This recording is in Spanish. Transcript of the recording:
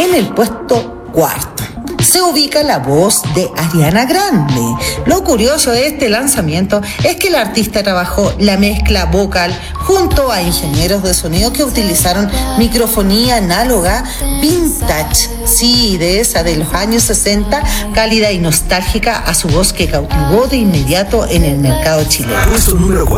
En el puesto cuarto se ubica la voz de Ariana Grande. Lo curioso de este lanzamiento es que el artista trabajó la mezcla vocal junto a ingenieros de sonido que utilizaron microfonía análoga vintage, sí, de esa de los años 60, cálida y nostálgica a su voz que cautivó de inmediato en el mercado chileno.